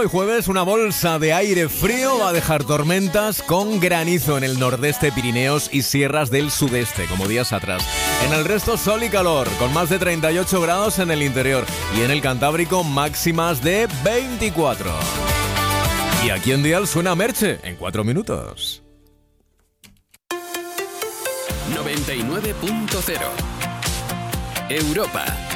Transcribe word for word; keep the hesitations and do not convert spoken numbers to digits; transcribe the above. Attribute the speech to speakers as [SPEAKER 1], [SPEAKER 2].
[SPEAKER 1] Hoy jueves una bolsa de aire frío va a dejar tormentas con granizo en el nordeste, Pirineos y sierras del sudeste, como días atrás. En el resto sol y calor, con más de treinta y ocho grados en el interior y en el Cantábrico máximas de veinticuatro. Y aquí en Dial suena Merche en cuatro minutos.
[SPEAKER 2] noventa y nueve punto cero Europa.